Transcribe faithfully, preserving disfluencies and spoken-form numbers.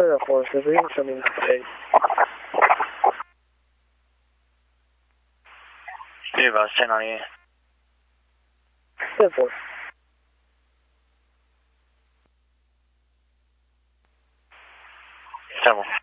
的伙食不用生命可以。 对吧？在哪里？ 是否？ 在不？